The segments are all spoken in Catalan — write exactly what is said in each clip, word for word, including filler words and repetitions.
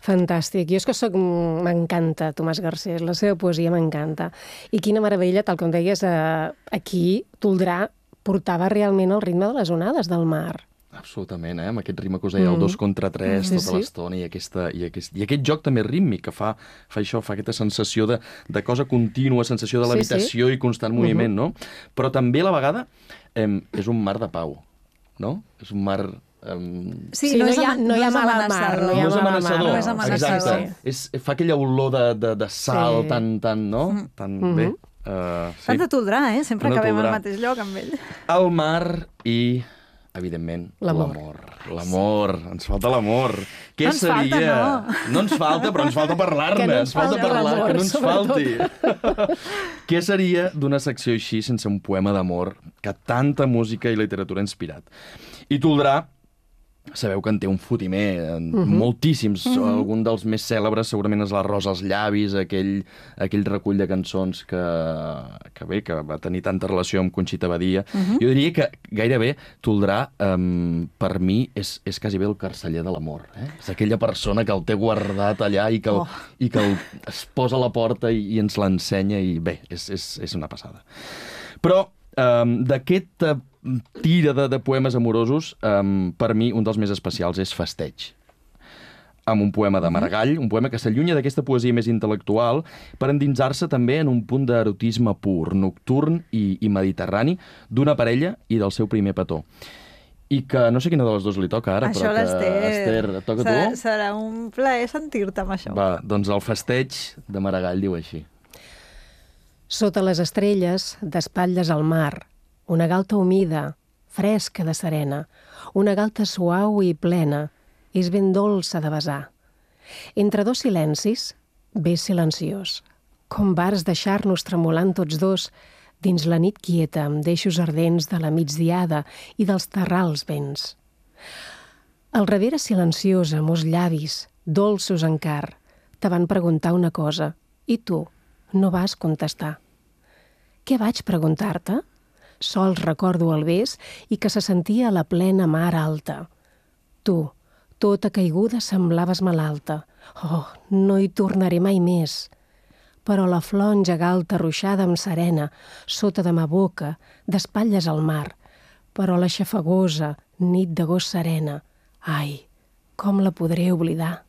Fantàstic. Jo és que soc... m'encanta Tomàs Garcés, la seva poesia m'encanta. I quina meravella, tal com deies, eh, aquí Toldrà portava realment el ritme de les onades del mar. Absolutament, eh? Amb aquest ritme que us deia, el dos contra tres, Sí, tota sí. l'estona, i, aquesta, i, aquest, i aquest joc també rítmic que fa, fa això, fa aquesta sensació de, de cosa contínua, sensació de Sí, l'habitació i constant moviment, no? Però també a la vegada eh, és un mar de pau, no? És un mar... Um... Sí, no, hi ha, no hi ha mal al mar, no hi ha no és mal al mar. amenaçador, no és amenaçador. exacte. És, fa aquella olor de, de, de sal Sí. tan, tan, no? Tan Mhm. bé. Uh, sí. Tant de Toldrà, eh? Sempre Tant de acabem al Toldrà. mateix lloc amb ell. El mar i, evidentment, L'amor. l'amor. L'amor. Ens falta l'amor. Què No ens falta, seria... no. No ens falta, però ens falta parlar-ne. Que no ens ens falta falti parlar, l'amor, que no ens falti. Què seria d'una secció així sense un poema d'amor que tanta música i literatura ha inspirat? I Toldrà, sabeu que en té un fotimer, uh -huh. moltíssims. Uh -huh. Algun dels més cèlebres segurament és La rosa als llavis, aquell, aquell recull de cançons que, que bé, que va tenir tanta relació amb Conxita Badia. Uh -huh. Jo diria que gairebé Toldrà, um, per mi, és, és quasi bé el carceller de l'amor. Eh? És aquella persona que el té guardat allà i que, el, Oh. i que el, es posa a la porta i, i ens l'ensenya, i bé, és, és, és una passada. Però um, d'aquest uh, tira de, de poemes amorosos, um, per mi un dels més especials és Festeig, amb un poema de Maragall, un poema que s'allunya d'aquesta poesia més intel·lectual per endinsar-se també en un punt d'erotisme pur, nocturn i, i mediterrani d'una parella i del seu primer petó. I que no sé quina de les dues li toca ara, Això però que, l'Ester... Esther, et toca a serà, tu? serà un plaer sentir-te amb això. Va, doncs el Festeig de Maragall diu així. Sota les estrelles, d'espatlles al mar, una galta humida, fresca de serena, una galta suau i plena, és ben dolça de besar. Entre dos silencis, bé silenciós, com vars deixar-nos tremolant tots dos dins la nit quieta amb deixos ardents de la migdiada i dels terrals vents. Al darrere silenciosa, mos llavis, dolços encar, te van preguntar una cosa i tu no vas contestar. Què vaig preguntar-te? Sols recordo el bes i que se sentia a la plena mar alta. Tu, tota caiguda, semblaves malalta. Oh, no hi tornaré mai més. Però la flor engegalta ruixada amb serena, sota de ma boca, d'espatlles al mar. Però la xafagosa, nit d'agost serena, ai, com la podré oblidar?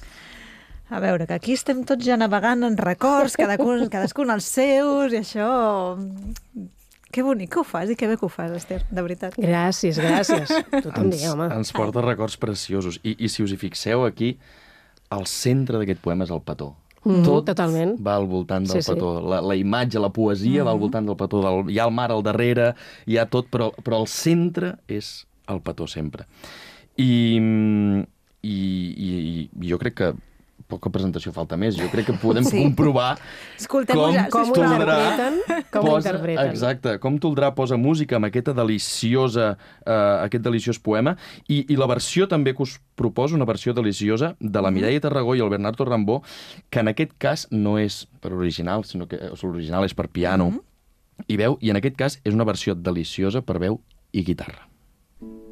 A veure, que aquí estem tots ja navegant en records, cadascun, cadascun els seus, i això... Que bonic que ho fas i que bé que ho fas, Esther, de veritat. Gràcies, gràcies. Tu també, ens, home. ens porta records preciosos. I, I si us hi fixeu aquí, al centre d'aquest poema és el petó. Mm, Tot totalment. va al voltant del Sí, sí. petó. La, la imatge, la poesia mm. va al voltant del petó. Del, hi ha el mar al darrere, hi ha tot, però, però el centre és el petó sempre. I, i, i, i jo crec que poca presentació falta més. Jo crec que podem Sí. comprovar Escoltem-ho com, ja, Com ho Toldrà interpreten, com ho posa, interpreten. exacte, com Toldrà posa música amb aquesta deliciosa, eh, aquest deliciós poema, i, i la versió també que us proposo, una versió deliciosa de la Mireia Tarragó i el Bernardo Rambó, que en aquest cas no és per original, sinó que l'original és per piano i veu, i en aquest cas és una versió deliciosa per veu i guitarra.